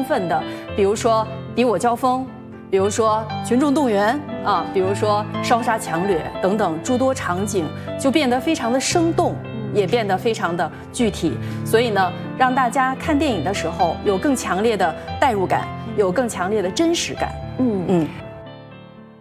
奋的，比如说敌我交锋，比如说群众动员啊，比如说烧杀抢掠等等诸多场景，就变得非常的生动，也变得非常的具体。所以呢，让大家看电影的时候有更强烈的代入感，有更强烈的真实感。